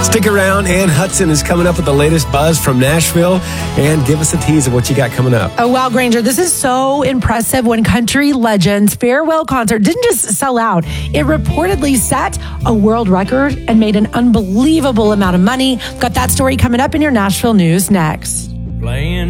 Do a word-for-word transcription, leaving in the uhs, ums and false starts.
Stick around. Ann Hudson is coming up with the latest buzz from Nashville. And give us a tease of what you got coming up. Oh, wow, Granger. This is so impressive when country legends farewell concert didn't just sell out. It reportedly set a world record and made an unbelievable amount of money. Got that story coming up in your Nashville news next. Playing